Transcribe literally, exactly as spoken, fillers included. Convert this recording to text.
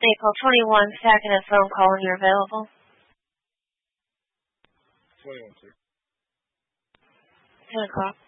April twenty-one, second, a phone call when you're available. twenty-one, sir. ten o'clock.